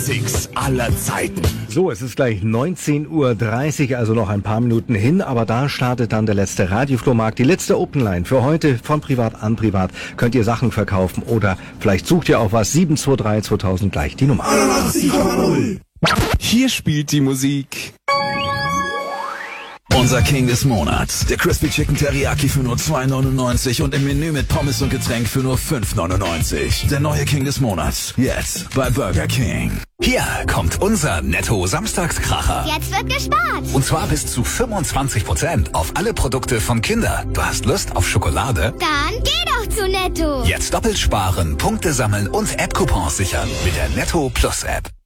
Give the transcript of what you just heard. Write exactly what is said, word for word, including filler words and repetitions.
Six aller Zeiten. So, es ist gleich neunzehn Uhr dreißig, also noch ein paar Minuten hin, aber da startet dann der letzte Radioflohmarkt, die letzte Openline für heute von Privat an Privat. Könnt ihr Sachen verkaufen oder vielleicht sucht ihr auch was. sieben zwei drei zweitausend gleich die Nummer. Hier spielt die Musik unser King des Monats. Der Crispy Chicken Teriyaki für nur zwei neunundneunzig und im Menü mit Pommes und Getränk für nur fünf neunundneunzig. Der neue King des Monats. Jetzt bei Burger King. Hier kommt unser Netto-Samstagskracher. Jetzt wird gespart. Und zwar bis zu fünfundzwanzig Prozent auf alle Produkte von Kinder. Du hast Lust auf Schokolade? Dann geh doch zu Netto. Jetzt doppelt sparen, Punkte sammeln und App-Coupons sichern mit der Netto Plus App.